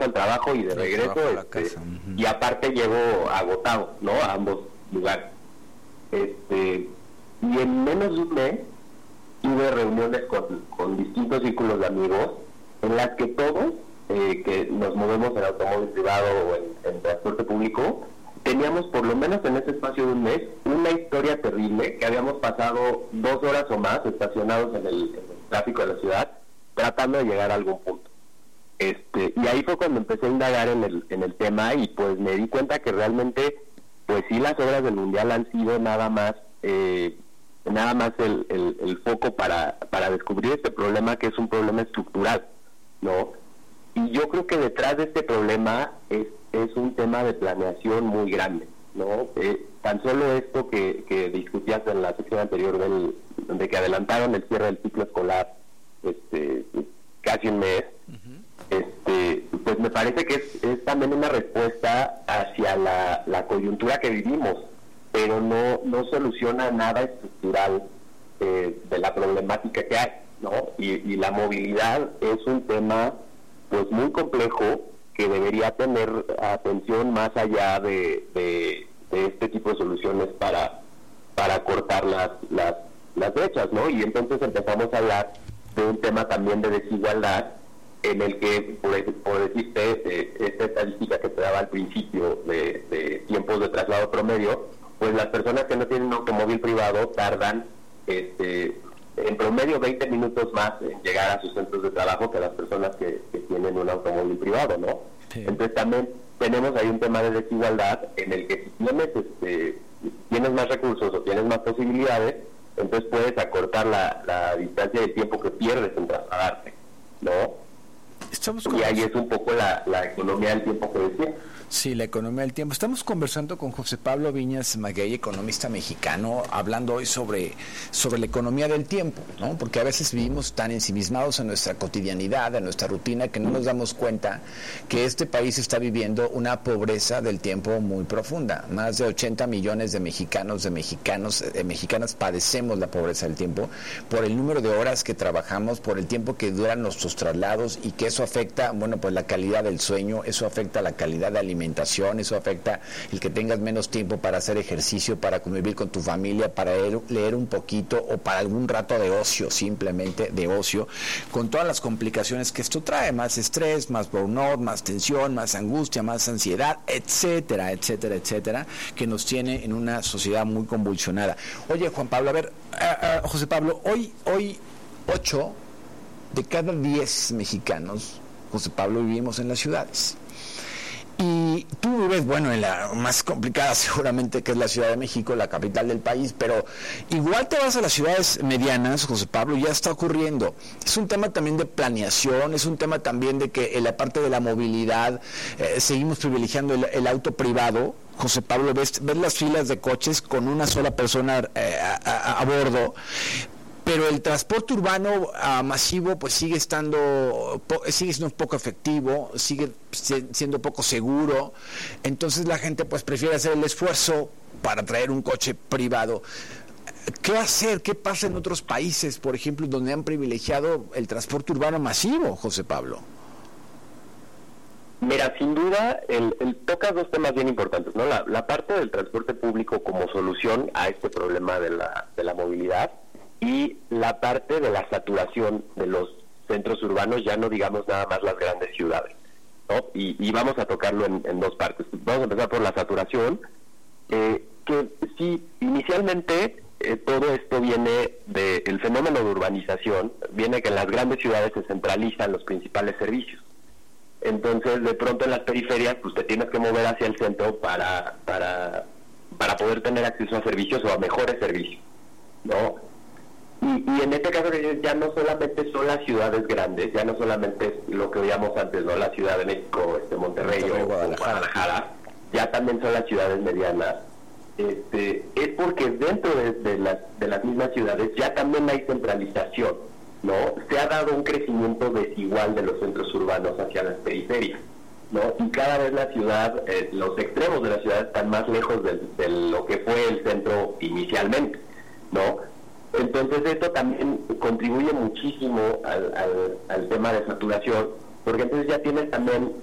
casa al trabajo y de regreso, a la casa. y aparte llego agotado, ¿no? A ambos lugares. Y en menos de un mes tuve reuniones con distintos círculos de amigos en las que todos, que nos movemos en automóvil privado o en transporte público, teníamos por lo menos en ese espacio de un mes una historia terrible, que habíamos pasado 2 horas o más estacionados en el tráfico de la ciudad tratando de llegar a algún punto. Y ahí fue cuando empecé a indagar en el tema, y pues me di cuenta que realmente pues sí, las obras del Mundial han sido nada más el foco para descubrir este problema, que es un problema estructural, ¿no? Y yo creo que detrás de este problema es un tema de planeación muy grande, ¿no? Tan solo esto que discutías en la sección anterior de que adelantaron el cierre del ciclo escolar casi un mes. Pues me parece que es también una respuesta hacia la coyuntura que vivimos, pero no soluciona nada estructural de la problemática que hay, ¿no? Y la movilidad es un tema pues muy complejo, que debería tener atención más allá de este tipo de soluciones para cortar las brechas, ¿no? Y entonces empezamos a hablar de un tema también de desigualdad, en el que, por decirte, esta estadística que te daba al principio de tiempos de traslado promedio, pues las personas que no tienen un automóvil privado tardan en promedio 20 minutos más en llegar a sus centros de trabajo que las personas que tienen un automóvil privado, ¿no? Sí. Entonces también tenemos ahí un tema de desigualdad, en el que si tienes más recursos o tienes más posibilidades, entonces puedes acortar la distancia y el tiempo que pierdes en trasladarte, ¿no? Y ahí es un poco la economía del tiempo que decía. Sí, la economía del tiempo. Estamos conversando con José Pablo Viñas Maguey, economista mexicano, hablando hoy sobre la economía del tiempo, ¿no? Porque a veces vivimos tan ensimismados en nuestra cotidianidad, en nuestra rutina, que no nos damos cuenta que este país está viviendo una pobreza del tiempo muy profunda. Más de 80 millones de mexicanas padecemos la pobreza del tiempo por el número de horas que trabajamos, por el tiempo que duran nuestros traslados, y que eso afecta, bueno, pues la calidad del sueño, eso afecta la calidad de alimentación, eso afecta el que tengas menos tiempo para hacer ejercicio, para convivir con tu familia, para leer un poquito, o para algún rato de ocio, simplemente de ocio, con todas las complicaciones que esto trae: más estrés, más burnout, más tensión, más angustia, más ansiedad, etcétera, etcétera, etcétera, que nos tiene en una sociedad muy convulsionada. Oye, Juan Pablo, a ver, José Pablo, hoy 8 de cada 10 mexicanos, José Pablo, vivimos en las ciudades. Y tú vives, bueno, en la más complicada seguramente, que es la Ciudad de México, la capital del país, pero igual te vas a las ciudades medianas, José Pablo, ya está ocurriendo. Es un tema también de planeación, es un tema también de que en la parte de la movilidad seguimos privilegiando el auto privado. José Pablo, ves las filas de coches con una sola persona a bordo. Pero el transporte urbano masivo pues sigue siendo poco efectivo, sigue siendo poco seguro. Entonces la gente pues prefiere hacer el esfuerzo para traer un coche privado. ¿Qué hacer? ¿Qué pasa en otros países, por ejemplo, donde han privilegiado el transporte urbano masivo, José Pablo? Mira, sin duda, tocas dos temas bien importantes, ¿no? La parte del transporte público como solución a este problema de la movilidad, y la parte de la saturación de los centros urbanos, ya no digamos nada más las grandes ciudades, ¿no? Y vamos a tocarlo en dos partes. Vamos a empezar por la saturación, que sí, inicialmente todo esto viene del fenómeno de urbanización, viene que en las grandes ciudades se centralizan los principales servicios. Entonces, de pronto en las periferias, pues te tienes que mover hacia el centro para poder tener acceso a servicios o a mejores servicios, ¿no? Y en este caso ya no solamente son las ciudades grandes, ya no solamente es lo que veíamos antes, ¿no? La Ciudad de México, Monterrey o Guadalajara, ya también son las ciudades medianas. Es porque dentro de las mismas ciudades ya también hay centralización, ¿no? Se ha dado un crecimiento desigual de los centros urbanos hacia las periferias, ¿no? Y cada vez la ciudad, los extremos de la ciudad están más lejos de lo que fue el centro inicialmente, ¿no? Entonces esto también contribuye muchísimo al tema de saturación, porque entonces ya tienes también